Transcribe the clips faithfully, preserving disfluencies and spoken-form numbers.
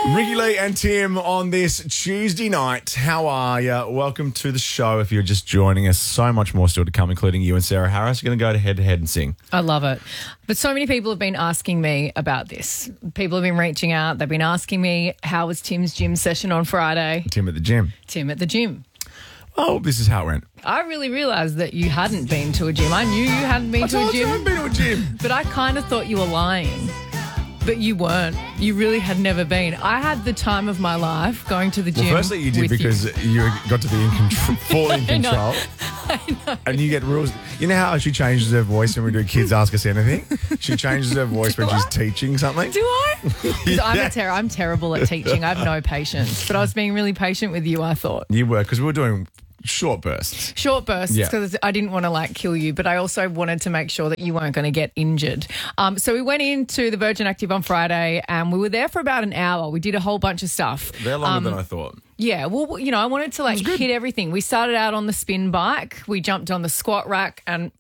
Ricky Lee and Tim on this Tuesday night. How are you? Welcome to the show. If you're just joining us, so much more still to come, including you and Sarah Harris. You're going to go to head to head and sing. I love it. But so many people have been asking me about this. People have been reaching out. They've been asking me, how was Tim's gym session on Friday? Tim at the gym. Tim at the gym. Oh, this is how it went. I really realised that you hadn't been to a gym. I knew you hadn't been I to a told you I gym. haven't been to a gym. But I kind of thought you were lying. But you weren't. You really had never been. I had the time of my life going to the gym. Well, firstly, you did with because you. you got to be in control, full in I know. control. I know. And you get rules. You know how she changes her voice when we do Kids Ask Us Anything? She changes her voice when she's teaching something. Do I? 'Cause I'm, a ter- I'm terrible at teaching. I have no patience. But I was being really patient with you, I thought. You were, because we were doing short bursts. Short bursts, Yeah. because I didn't want to like kill you, but I also wanted to make sure that you weren't going to get injured. Um, so we went into the Virgin Active on Friday and we were there for about an hour. We did a whole bunch of stuff. They're longer Um, than I thought. Yeah, well, you know, I wanted to like hit everything. We started out on the spin bike. We jumped on the squat rack and,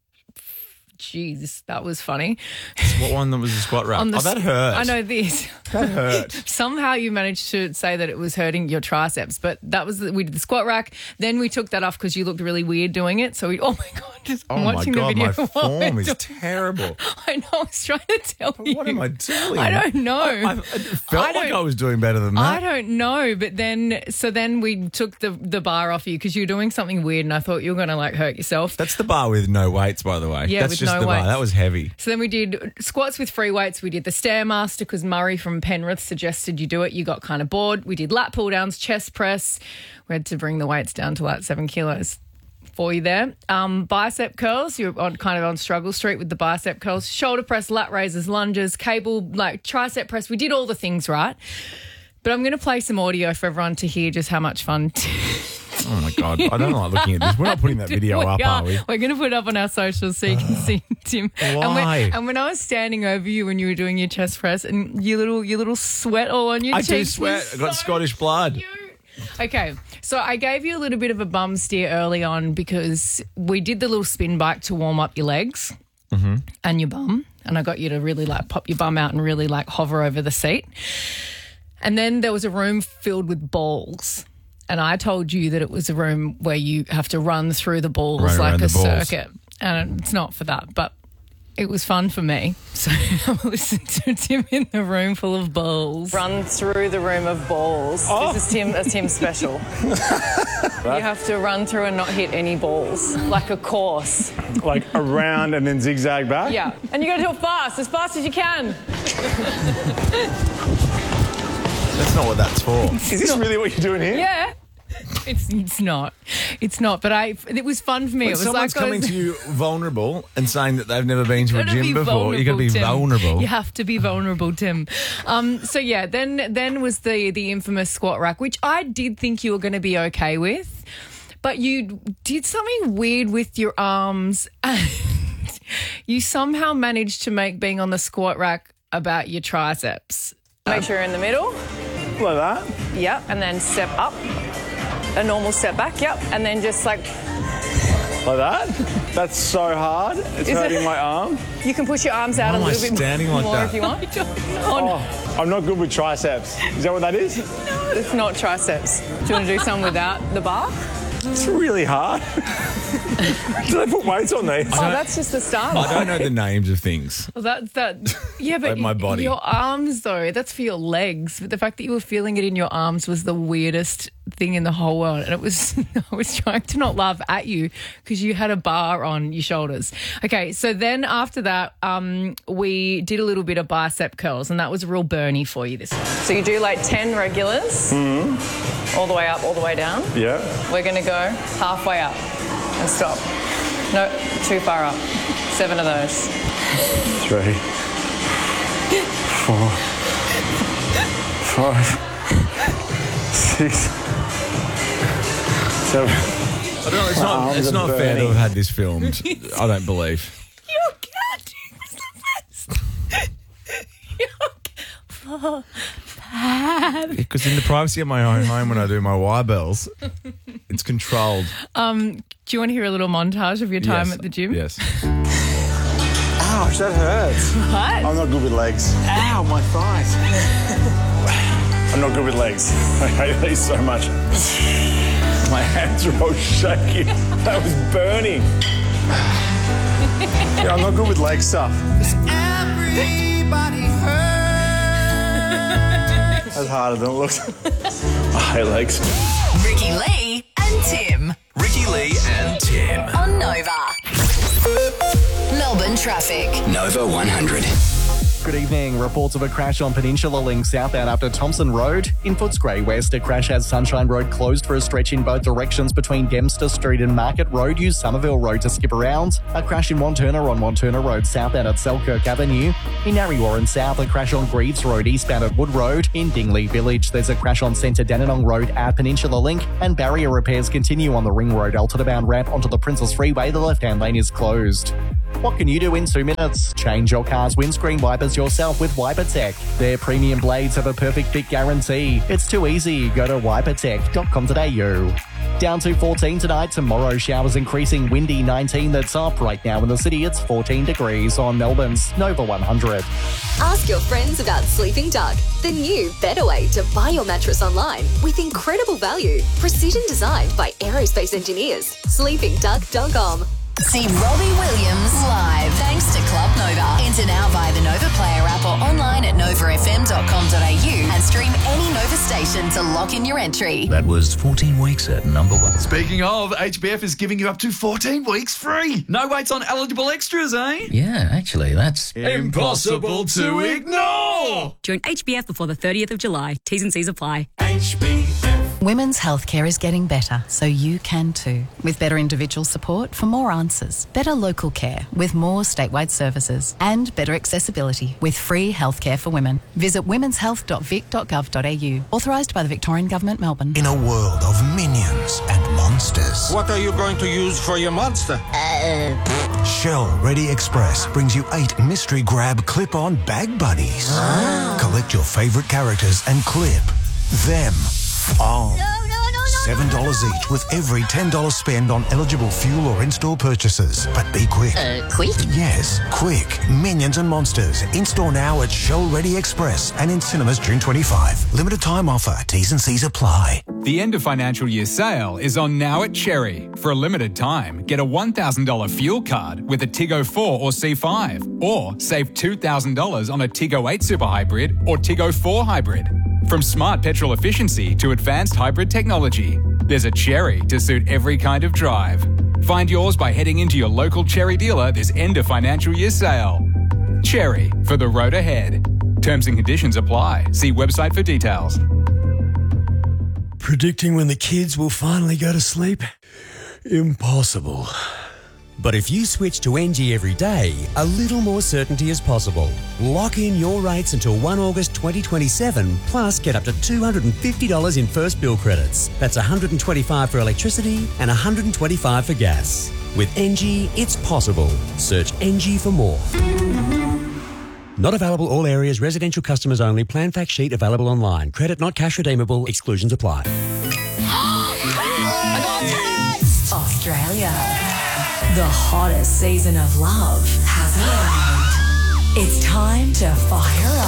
geez, that was funny. What one that was a squat rack? On the Oh, that s- hurt. I know this. That hurt. Somehow you managed to say that it was hurting your triceps, but that was the, we did the squat rack. Then we took that off because you looked really weird doing it. So we, oh my god, just Oh I'm my watching God, the video. my while we're form is doing- terrible. I know. I was trying to tell you. What am I doing? I don't know. I, I felt I like don't- I was doing better than that. I don't know, but then so then we took the the bar off you because you were doing something weird, and I thought you were going to like hurt yourself. That's the bar with no weights, by the way. Yeah, That's with just no the bar. weights. That was heavy. So then we did squats with free weights. We did the Stairmaster because Murray from Penrith suggested you do it. You got kind of bored. We did lat pull downs, chest press. We had to bring the weights down to like seven kilos for you there. Um, bicep curls. You're on kind of on struggle street with the bicep curls. Shoulder press, lat raises, lunges, cable, like tricep press. We did all the things right. But I'm going to play some audio for everyone to hear just how much fun. Oh, my God. I don't like looking at this. We're not putting that video We up, are we? We're going to put it up on our socials so you can see Tim. And Why? when, and when I was standing over you when you were doing your chest press and your little your little sweat all on your I do cheeks sweat. was I got so Scottish blood. cute. Okay, so I gave you a little bit of a bum steer early on because we did the little spin bike to warm up your legs Mm-hmm. and your bum, and I got you to really like pop your bum out and really like hover over the seat. And then there was a room filled with balls. And I told you that it was a room where you have to run through the balls Run like around a the balls. circuit. And it's not for that, but it was fun for me. So I listened to Tim in the room full of balls. Run through the room of balls. Oh. This is Tim, a Tim special. You have to run through and not hit any balls, like a course. Like around and then zigzag back? Yeah. And you got to do it fast, as fast as you can. That's not what that's for. Is this really what you're doing here? Yeah. It's it's not. It's not. But I. It was fun for me. When it was someone's like I coming was, to you vulnerable and saying that they've never been to a gotta gym be before, you got to be Tim. vulnerable. You have to be vulnerable, Tim. Um, so yeah, then then was the the infamous squat rack, which I did think you were going to be okay with, but you did something weird with your arms. And you somehow managed to make being on the squat rack about your triceps. Make sure you're in the middle. Like that? Yep, and then step up. A normal step back. Yep, and then just like Like that? That's so hard. It's Is hurting it- my arm. you can push your arms out Why a am I little bit standing like more that? if you want. Oh, I'm not good with triceps. Is that what that is? It's not triceps. Do you want to do some without the bar? It's really hard. Do they put weights on these? Oh, that's just the start. I don't know the names of things. Well, that's that. Yeah, but Like my body. your arms though, that's for your legs. But the fact that you were feeling it in your arms was the weirdest thing in the whole world. And it was, I was trying to not laugh at you because you had a bar on your shoulders. Okay, so then after that, um, we did a little bit of bicep curls, and that was real burny for you this. So you do like ten regulars, all the way up, all the way down. Yeah. We're going to go halfway up and stop. No, too far up. Seven of those. Three. Four. Five. Six. Seven. I don't know, it's not, arms it's are not fair to burning. have had this filmed. I don't believe. Your cat was the best. Your cat. Because in the privacy of my own home when I do my Y bells, it's controlled. Um, do you want to hear a little montage of your time Yes. at the gym? Yes. Ouch, that hurts. What? I'm not good with legs. Ow, my thighs. I I'm not good with legs. I hate these so much. My hands are all shaky. That was burning. Yeah, I'm not good with leg stuff. Everybody hurts. That's harder than it looks. I hate legs. Ricky Lee and Tim. Ricky Lee and Tim. On Nova. Melbourne traffic. Nova one hundred. Good evening. Reports of a crash on Peninsula Link southbound after Thompson Road. In Footscray West, a crash has Sunshine Road closed for a stretch in both directions between Dempster Street and Market Road. Use Somerville Road to skip around. A crash in Wanturna on Wanturna Road southbound at Selkirk Avenue. In Narre South, a crash on Greaves Road eastbound at Wood Road. In Dingley Village, there's a crash on Centre Dandenong Road at Peninsula Link. And barrier repairs continue on the Ring Road Altoona bound ramp onto the Princess Freeway. The left-hand lane is closed. What can you do in two minutes? Change your car's windscreen wipers yourself with WiperTech. Their premium blades have a perfect fit guarantee. It's too easy. Go to wiper tech dot com dot a u. Down to fourteen tonight. Tomorrow, showers increasing. Windy nineteen. That's up. Right now in the city, it's fourteen degrees on Melbourne's Nova one hundred. Ask your friends about Sleeping Duck, the new, better way to buy your mattress online with incredible value. Precision designed by aerospace engineers. sleeping duck dot com. See Robbie Williams live thanks to Club Nova. Enter now via the Nova Player app or online at nova f m dot com dot a u and stream any Nova station to lock in your entry. That was fourteen weeks at number one. Speaking of, H B F is giving you up to fourteen weeks free. No waits on eligible extras, eh? Yeah, actually, that's impossible to ignore. Join H B F before the thirtieth of July. T's and C's apply. H B F. Women's healthcare is getting better, so you can too. With better individual support for more answers, better local care with more statewide services, and better accessibility with free healthcare for women. Visit womens health dot vic dot gov dot a u. Authorised by the Victorian Government, Melbourne. In a world of minions and monsters. What are you going to use for your monster? Uh. Shell Ready Express brings you eight mystery grab clip-on bag buddies. Ah. Collect your favourite characters and clip them on. No, no, no, no. seven dollars each with every ten dollars spend on eligible fuel or in-store purchases. But be quick. Uh, quick? Yes, quick. Minions and Monsters. In-store now at Shell Ready Express and in cinemas June twenty-fifth. Limited time offer. T's and C's apply. The end of financial year sale is on now at Cherry. For a limited time, get a one thousand dollars fuel card with a Tiggo four or C five. Or save two thousand dollars on a Tiggo eight Super Hybrid or Tiggo four Hybrid. From smart petrol efficiency to advanced hybrid technology, there's a Cherry to suit every kind of drive. Find yours by heading into your local Cherry dealer this end of financial year sale. Cherry, for the road ahead. Terms and conditions apply. See website for details. Predicting when the kids will finally go to sleep? Impossible. But if you switch to N G every day, a little more certainty is possible. Lock in your rates until the first of August twenty twenty-seven, plus get up to two hundred fifty dollars in first bill credits. That's one hundred twenty-five dollars for electricity and one hundred twenty-five dollars for gas. With N G, it's possible. Search N G for more. Not available all areas, residential customers only. Plan fact sheet available online. Credit not cash redeemable. Exclusions apply. Australia. The hottest season of love has arrived. It's time to fire up.